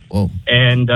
Whoa. And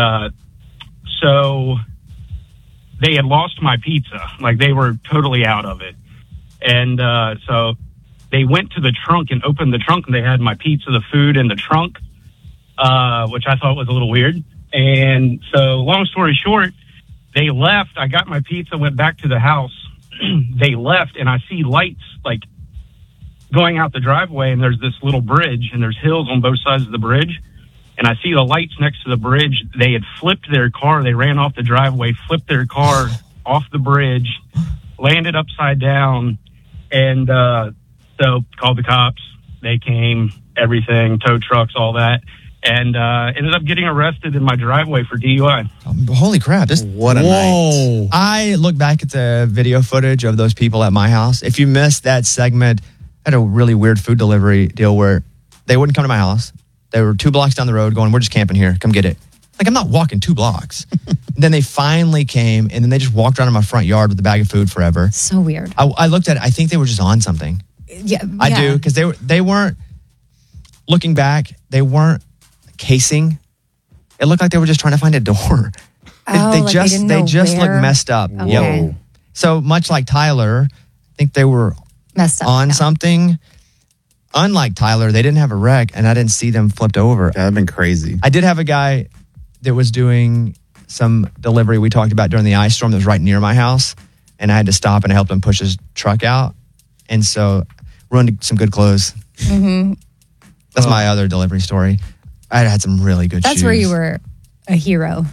so they had lost my pizza. Like, they were totally out of it. And so they went to the trunk and opened the trunk, and they had my pizza, the food in the trunk, which I thought was a little weird. And so long story short, they left. I got my pizza, went back to the house. They left, and I see lights, like, going out the driveway, and there's this little bridge, and there's hills on both sides of the bridge. And I see the lights next to the bridge. They had flipped their car. They ran off the driveway, flipped their car off the bridge, landed upside down. And so called the cops. They came, everything, tow trucks, all that. And ended up getting arrested in my driveway for DUI. Holy crap. What a night. I look back at the video footage of those people at my house. If you missed that segment, I had a really weird food delivery deal where they wouldn't come to my house. They were 2 blocks down the road going, we're just camping here. Come get it. Like, I'm not walking 2 blocks. Then they finally came, and then they just walked around in my front yard with a bag of food forever. So weird. I looked at it. I think they were just on something. Yeah, I do, because they weren't, looking back, they weren't casing. It looked like they were just trying to find a door. They just looked messed up. Okay. Yep. So much like Tyler, I think they were messed up on something. Unlike Tyler, they didn't have a wreck, and I didn't see them flipped over. That'd been crazy. I did have a guy that was doing some delivery we talked about during the ice storm that was right near my house, and I had to stop and help him push his truck out. And so ruined some good clothes. Mm-hmm. That's my other delivery story. I had some really good shoes. That's where you were a hero.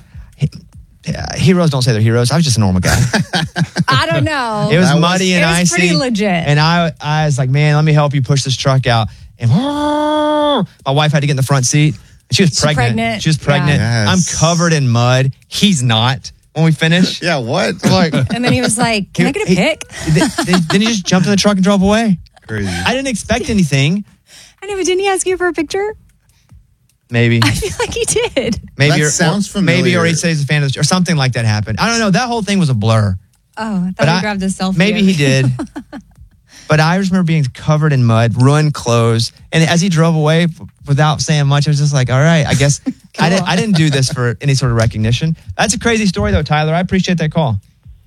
Heroes don't say they're heroes. I was just a normal guy. I don't know. It was muddy and icy. It was pretty legit. And I was like, man, let me help you push this truck out. And my wife had to get in the front seat. She was pregnant. She was pregnant. Yeah. Yes. I'm covered in mud. He's not. When we finish. Yeah, what? I'm like, and then he was like, can I get a pic? Then he just jumped in the truck and drove away. Crazy. I didn't expect anything. I know, but didn't he ask you for a picture? Maybe. I feel like he did. Maybe. That sounds familiar. Maybe, or he said he's a fan of the, or something like that happened. I don't know. That whole thing was a blur. Oh, I thought he grabbed a selfie. Maybe he did. But I just remember being covered in mud, ruined clothes. And as he drove away without saying much, I was just like, all right, I guess cool. I didn't do this for any sort of recognition. That's a crazy story, though, Tyler. I appreciate that call.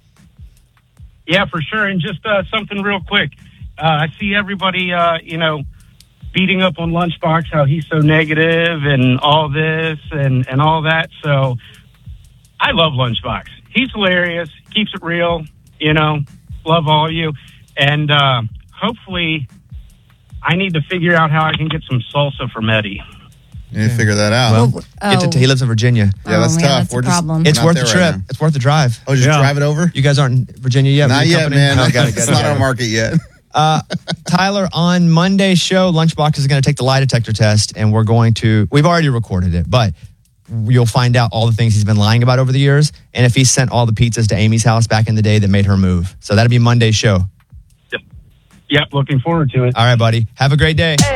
Yeah, for sure. And just something real quick. I see everybody, beating up on Lunchbox, how he's so negative and all this and all that. So I love Lunchbox. He's hilarious, keeps it real, love all of you. And hopefully I need to figure out how I can get some salsa from Eddie. You need to figure that out. Well, he lives in Virginia. Yeah, that's tough. That's a problem. It's worth the trip. It's worth the drive. Oh, just drive it over? You guys aren't in Virginia yet? Not yet, man. Oh, got it's not on market yet. Tyler, on Monday's show, Lunchbox is going to take the lie detector test, and we've already recorded it, but you'll find out all the things he's been lying about over the years, and if he sent all the pizzas to Amy's house back in the day that made her move. So that'll be Monday's show. Yep, looking forward to it. All right, buddy. Have a great day.